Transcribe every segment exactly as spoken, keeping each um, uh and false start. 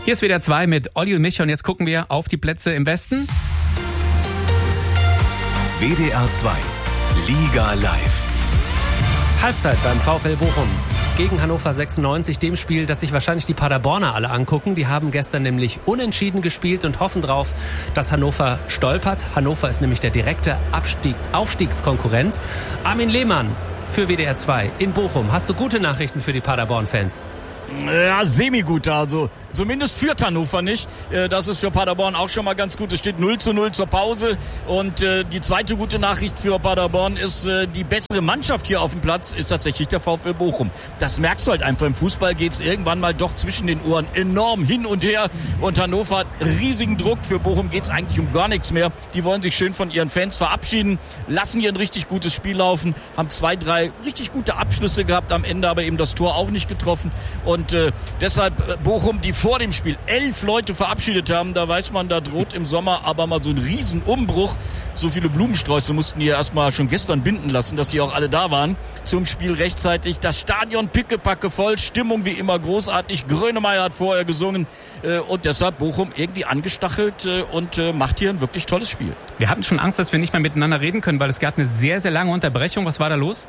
Hier ist W D R zwei mit Olli und Micha und jetzt gucken wir auf die Plätze im Westen. W D R zwei Liga live. Halbzeit beim VfL Bochum gegen Hannover sechsundneunzig, dem Spiel, das sich wahrscheinlich die Paderborner alle angucken. Die haben gestern nämlich unentschieden gespielt und hoffen drauf, dass Hannover stolpert. Hannover ist nämlich der direkte Abstiegs- Aufstiegskonkurrent. Armin Lehmann für W D R zwei in Bochum. Hast du gute Nachrichten für die Paderborn-Fans? Ja, semi-gut. Also zumindest führt Hannover nicht. Das ist für Paderborn auch schon mal ganz gut. Es steht null zu null zur Pause. Und die zweite gute Nachricht für Paderborn ist, die bessere Mannschaft hier auf dem Platz ist tatsächlich der VfL Bochum. Das merkst du halt einfach. Im Fußball geht es irgendwann mal doch zwischen den Ohren enorm hin und her. Und Hannover hat riesigen Druck. Für Bochum geht es eigentlich um gar nichts mehr. Die wollen sich schön von ihren Fans verabschieden, lassen hier ein richtig gutes Spiel laufen, haben zwei, drei richtig gute Abschlüsse gehabt, am Ende aber eben das Tor auch nicht getroffen. Und Und äh, deshalb äh, Bochum, die vor dem Spiel elf Leute verabschiedet haben, da weiß man, da droht im Sommer aber mal so ein Riesenumbruch. So viele Blumensträuße mussten die ja erstmal schon gestern binden lassen, dass die auch alle da waren zum Spiel rechtzeitig. Das Stadion pickepacke voll, Stimmung wie immer großartig. Grönemeyer hat vorher gesungen äh, und deshalb Bochum irgendwie angestachelt äh, und äh, macht hier ein wirklich tolles Spiel. Wir hatten schon Angst, dass wir nicht mehr miteinander reden können, weil es gab eine sehr, sehr lange Unterbrechung. Was war da los?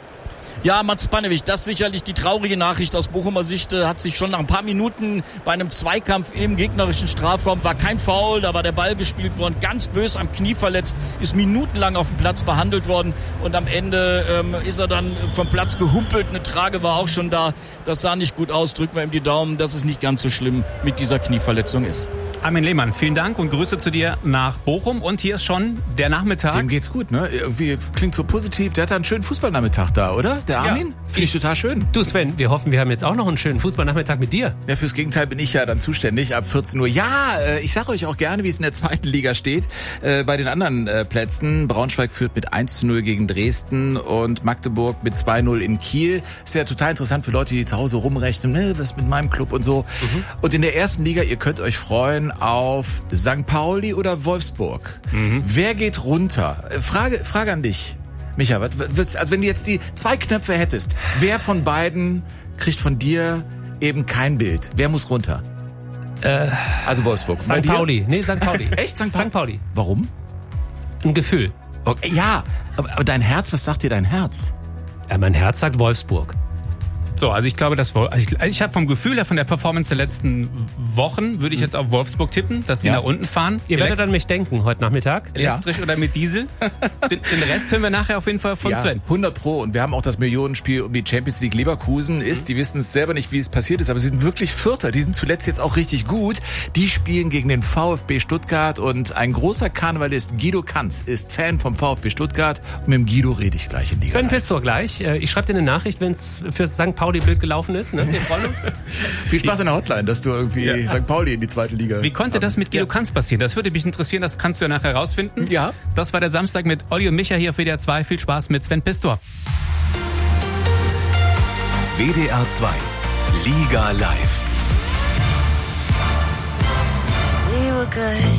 Ja, Mats Panewich, das ist sicherlich die traurige Nachricht aus Bochumer Sicht, hat sich schon nach ein paar Minuten bei einem Zweikampf im gegnerischen Strafraum, war kein Foul, da war der Ball gespielt worden, ganz bös am Knie verletzt, ist minutenlang auf dem Platz behandelt worden und am Ende ähm, ist er dann vom Platz gehumpelt, eine Trage war auch schon da, das sah nicht gut aus, drücken wir ihm die Daumen, dass es nicht ganz so schlimm mit dieser Knieverletzung ist. Armin Lehmann, vielen Dank und Grüße zu dir nach Bochum. Und hier ist schon der Nachmittag. Dem geht's gut, ne? Irgendwie klingt so positiv. Der hat da einen schönen Fußballnachmittag da, oder? Der Armin? Ja. Finde ich total schön. Du Sven, wir hoffen, wir haben jetzt auch noch einen schönen Fußballnachmittag mit dir. Ja, fürs Gegenteil bin ich ja dann zuständig ab vierzehn Uhr. Ja, äh, ich sage euch auch gerne, wie es in der zweiten Liga steht. Äh, bei den anderen äh, Plätzen. Braunschweig führt mit eins zu null gegen Dresden und Magdeburg mit zwei null in Kiel. Ist ja total interessant für Leute, die zu Hause rumrechnen, ne, was mit meinem Club und so. Mhm. Und in der ersten Liga, ihr könnt euch freuen auf Sankt Pauli oder Wolfsburg. Mhm. Wer geht runter? Frage, Frage an dich, Micha. Was, was, also wenn du jetzt die zwei Knöpfe hättest, wer von beiden kriegt von dir eben kein Bild? Wer muss runter? Äh, also Wolfsburg. Sankt Pauli. Nee, Sankt Pauli. Echt? Sankt Pauli? Sankt Pauli. Warum? Ein Gefühl. Okay, ja, aber, aber dein Herz, was sagt dir dein Herz? Ja, mein Herz sagt Wolfsburg. So, also ich glaube, das also ich, ich habe vom Gefühl her von der Performance der letzten Wochen würde ich jetzt auf Wolfsburg tippen, dass die ja. nach unten fahren. Ihr werdet an mich denken heute Nachmittag. Elektrisch ja. oder mit Diesel. Den, den Rest hören wir nachher auf jeden Fall von ja, Sven. hundert Pro. Und wir haben auch das Millionenspiel um die Champions League. Leverkusen ist, mhm. die wissen es selber nicht, wie es passiert ist, aber sie sind wirklich Vierter. Die sind zuletzt jetzt auch richtig gut. Die spielen gegen den VfB Stuttgart und ein großer Karnevalist, Guido Kanz, ist Fan vom VfB Stuttgart. Und mit dem Guido rede ich gleich in die Sven Pistor gleich. Ich schreibe dir eine Nachricht, wenn es für Sankt Pauli blöd gelaufen ist. Ne? Wir freuen uns. Viel Spaß in der Hotline, dass du irgendwie ja. Sankt Pauli in die zweite Liga... Wie konnte das mit Guido ja. Kanz passieren? Das würde mich interessieren, das kannst du ja nachher rausfinden. Ja. Das war der Samstag mit Olli und Micha hier auf W D R zwei. Viel Spaß mit Sven Pistor. W D R zwei Liga live. We were good.